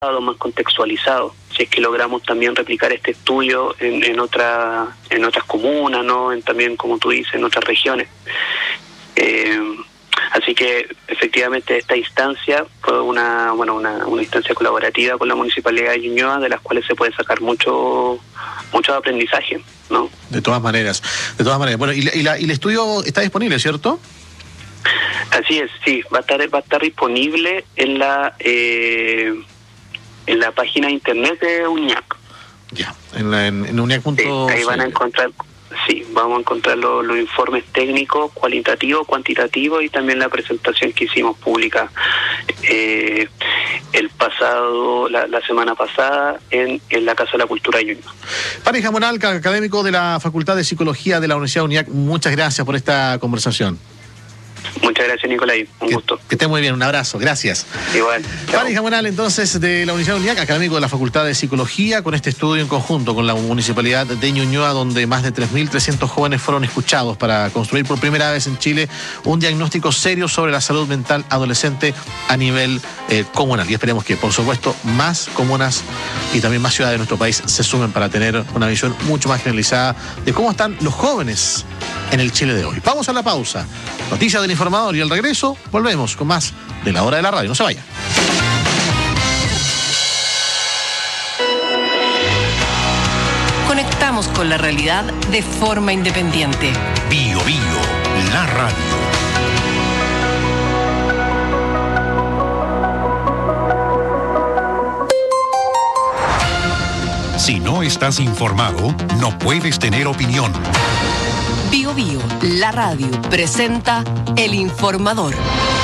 más contextualizado. Si es que logramos también replicar este estudio en otras comunas, ¿no? También, como tú dices, en otras regiones. Así que efectivamente esta instancia fue una instancia colaborativa con la Municipalidad de Ñuñoa, de las cuales se puede sacar mucho aprendizaje, ¿no? De todas maneras. Bueno, y el estudio está disponible, ¿cierto? Así es, sí, va a estar disponible en la página de internet de UNIAC. Ya, en uniac.cl. Sí, ahí van a encontrar. Sí, vamos a encontrar los informes técnicos, cualitativos, cuantitativos, y también la presentación que hicimos pública la semana pasada en la Casa de la Cultura de Ñuñoa. Pani Jamonal, académico de la Facultad de Psicología de la Universidad UNIAC, muchas gracias por esta conversación. Muchas gracias, Nicolai. Un gusto. Que esté muy bien, un abrazo. Gracias. Igual. Pani Jamonal, entonces, de la Universidad UNIAC, académico de la Facultad de Psicología, con este estudio en conjunto con la Municipalidad de Ñuñoa, donde más de 3.300 jóvenes fueron escuchados para construir por primera vez en Chile un diagnóstico serio sobre la salud mental adolescente a nivel comunal. Y esperemos que, por supuesto, más comunas y también más ciudades de nuestro país se sumen para tener una visión mucho más generalizada de cómo están los jóvenes en el Chile de hoy. Vamos a la pausa. Noticias del Informador, y al regreso volvemos con más de La Hora de la Radio. No se vaya. Conectamos con la realidad de forma independiente. Bio, la radio. Si no estás informado, no puedes tener opinión. Bio, la radio presenta El Informador.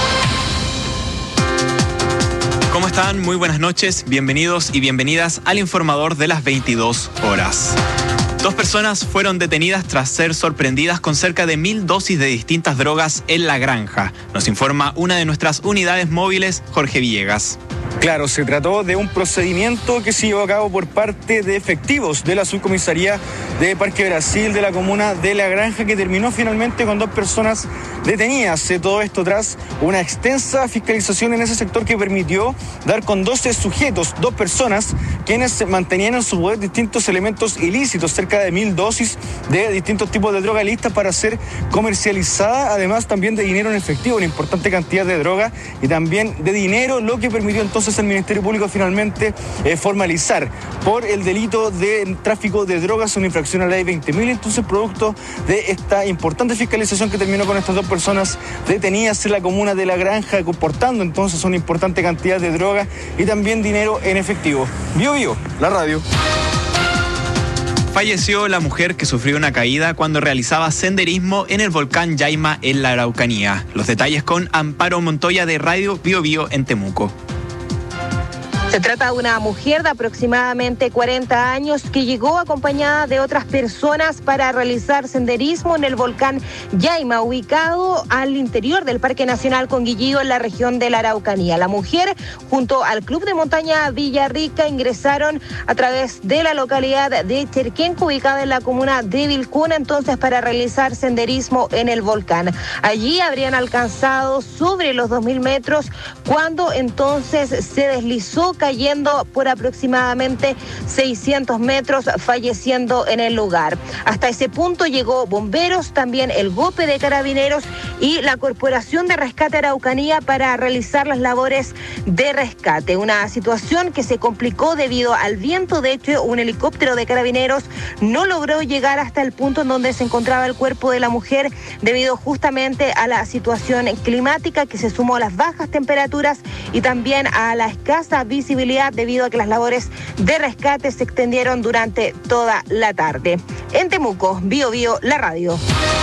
¿Cómo están? Muy buenas noches, bienvenidos y bienvenidas al Informador de las 22 horas. 2 personas fueron detenidas tras ser sorprendidas con cerca de 1.000 dosis de distintas drogas en La Granja. Nos informa una de nuestras unidades móviles, Jorge Villegas. Claro, se trató de un procedimiento que se llevó a cabo por parte de efectivos de la subcomisaría de Parque Brasil de la comuna de La Granja, que terminó finalmente con 2 personas detenidas. Todo esto tras una extensa fiscalización en ese sector que permitió dar con 12 sujetos, 2 personas, quienes mantenían en su poder distintos elementos ilícitos, cerca de 1.000 dosis de distintos tipos de droga listas para ser comercializada, además también de dinero en efectivo, una importante cantidad de droga y también de dinero, lo que permitió entonces el Ministerio Público finalmente formalizar por el delito de tráfico de drogas una infracción a la ley 20.000. Entonces, producto de esta importante fiscalización que terminó con estas 2 personas detenidas en la comuna de La Granja, comportando entonces una importante cantidad de droga y también dinero en efectivo. Bio, la radio. Falleció la mujer que sufrió una caída cuando realizaba senderismo en el volcán Yaima en la Araucanía. Los detalles con Amparo Montoya de Radio Bio en Temuco. Se trata de una mujer de aproximadamente 40 años que llegó acompañada de otras personas para realizar senderismo en el volcán Yaima, ubicado al interior del Parque Nacional Conguillío en la región de la Araucanía. La mujer, junto al Club de Montaña Villarrica, ingresaron a través de la localidad de Cherquenco, ubicada en la comuna de Vilcuna, entonces para realizar senderismo en el volcán. Allí habrían alcanzado sobre los 2.000 metros cuando entonces se deslizó, cayendo por aproximadamente 600 metros, falleciendo en el lugar. Hasta ese punto llegó bomberos, también el GOPE de Carabineros y la Corporación de Rescate Araucanía para realizar las labores de rescate. Una situación que se complicó debido al viento. De hecho, un helicóptero de Carabineros no logró llegar hasta el punto en donde se encontraba el cuerpo de la mujer debido justamente a la situación climática que se sumó a las bajas temperaturas y también a la escasa visibilidad debido a que las labores de rescate se extendieron durante toda la tarde. En Temuco, Bio, la radio.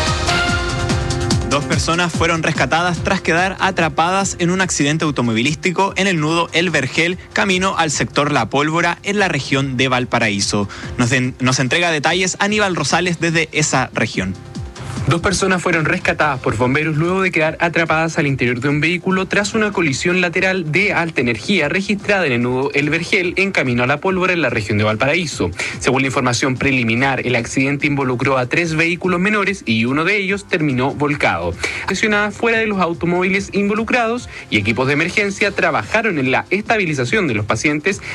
2 personas fueron rescatadas tras quedar atrapadas en un accidente automovilístico en el nudo El Vergel, camino al sector La Pólvora, en la región de Valparaíso. Nos entrega detalles Aníbal Rosales desde esa región. 2 personas fueron rescatadas por bomberos luego de quedar atrapadas al interior de un vehículo tras una colisión lateral de alta energía registrada en el nudo El Vergel en camino a La Pólvora en la región de Valparaíso. Según la información preliminar, el accidente involucró a 3 vehículos menores y uno de ellos terminó volcado. Presionadas fuera de los automóviles involucrados y equipos de emergencia trabajaron en la estabilización de los pacientes